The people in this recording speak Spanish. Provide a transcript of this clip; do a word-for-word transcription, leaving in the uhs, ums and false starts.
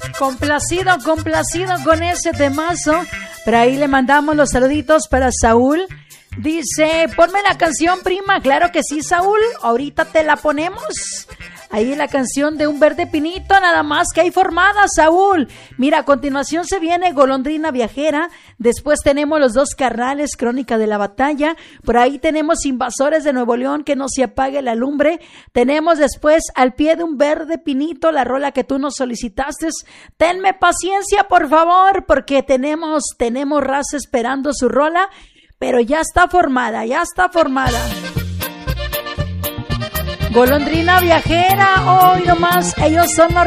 Complacido, complacido con ese temazo. Pero ahí le mandamos los saluditos para Saúl. Dice, ponme la canción, prima. Claro que sí, Saúl. Ahorita te la ponemos. Ahí la canción de Un Verde Pinito, nada más que hay formada, Saúl. Mira, a continuación se viene Golondrina Viajera. Después tenemos Los Dos Carnales, Crónica de la Batalla. Por ahí tenemos Invasores de Nuevo León, Que no se apague la lumbre. Tenemos después Al pie de un verde pinito, la rola que tú nos solicitaste. Tenme paciencia, por favor, porque tenemos, tenemos raza esperando su rola. Pero ya está formada, ya está formada. Golondrina Viajera, hoy nomás, ellos son los